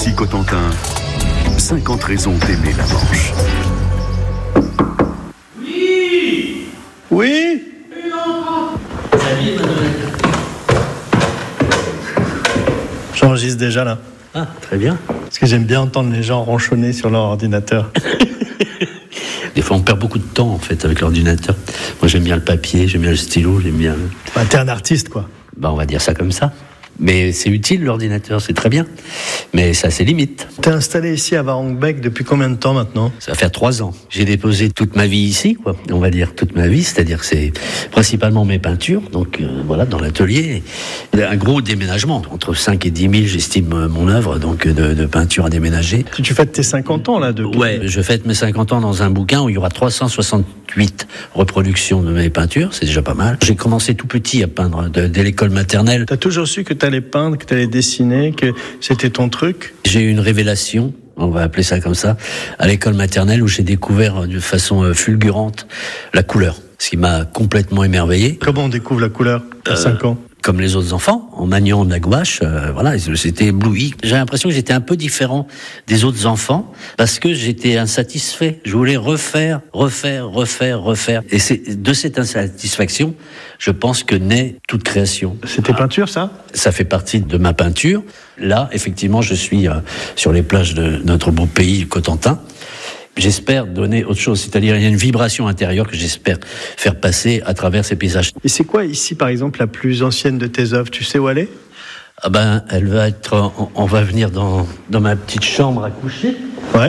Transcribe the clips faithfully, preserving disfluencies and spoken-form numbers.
Nancy-Cotentin, cinquante raisons d'aimer la Manche. Oui. Oui. J'enregistre déjà là. Ah, très bien. Parce que j'aime bien entendre les gens ronchonner sur leur ordinateur. Des fois, on perd beaucoup de temps, en fait, avec l'ordinateur. Moi, j'aime bien le papier, j'aime bien le stylo, j'aime bien... Bah, t'es un artiste, quoi. Bah, on va dire ça comme ça. Mais c'est utile, l'ordinateur, c'est très bien. Mais ça a ses limites. T'es installé ici à Warongbeck depuis combien de temps maintenant ? Ça va faire trois ans. J'ai déposé toute ma vie ici, quoi. On va dire toute ma vie, c'est-à-dire que c'est principalement mes peintures. Donc, euh, voilà, dans l'atelier. Un gros déménagement. Entre cinq et dix mille, j'estime mon œuvre, donc, de, de peinture à déménager. Tu fêtes tes cinquante ans, là, depuis. Ouais, je fête mes cinquante ans dans un bouquin où il y aura trois cent soixante-huit reproductions de mes peintures. C'est déjà pas mal. J'ai commencé tout petit à peindre de, dès l'école maternelle. T'as toujours su que t'allais peindre, que t'allais dessiner, que c'était ton truc ? J'ai eu une révélation, on va appeler ça comme ça, à l'école maternelle où j'ai découvert de façon fulgurante la couleur. Ce qui m'a complètement émerveillé. Comment on découvre la couleur à euh, cinq ans ? Comme les autres enfants, en maniant de la gouache, euh, voilà, j'étais ébloui. J'ai l'impression que j'étais un peu différent des autres enfants parce que j'étais insatisfait. Je voulais refaire, refaire, refaire, refaire. Et c'est de cette insatisfaction, je pense que naît toute création. C'est tes ah. peintures, ça ? Ça fait partie de ma peinture. Là, effectivement, je suis euh, sur les plages de notre beau pays, Cotentin. J'espère donner autre chose, c'est-à-dire il y a une vibration intérieure que j'espère faire passer à travers ces paysages. Et c'est quoi ici, par exemple, la plus ancienne de tes œuvres ? Tu sais où elle est ? Ah ben, elle va être. On, on va venir dans dans ma petite chambre à coucher. Ouais.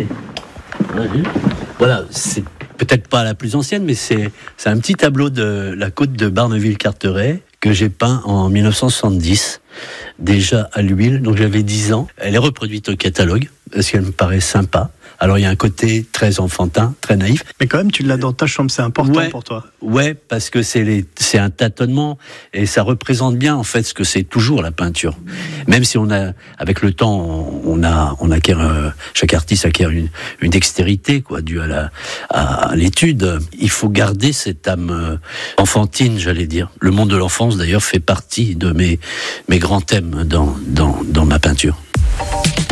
Voilà, c'est peut-être pas la plus ancienne, mais c'est c'est un petit tableau de la côte de Barneville-Carteret que j'ai peint en dix-neuf cent soixante-dix, déjà à l'huile, donc j'avais dix ans. Elle est reproduite au catalogue parce qu'elle me paraît sympa. Alors il y a un côté très enfantin, très naïf. Mais quand même, tu l'as dans ta chambre, c'est important ouais, pour toi. Ouais, parce que c'est les, c'est un tâtonnement et ça représente bien en fait ce que c'est toujours la peinture. Même si on a, avec le temps, on a, on acquiert, euh, chaque artiste acquiert une, une dextérité quoi, due à la, à l'étude. Il faut garder cette âme euh, enfantine, j'allais dire. Le monde de l'enfance d'ailleurs fait partie de mes, mes grands thèmes dans, dans, dans ma peinture.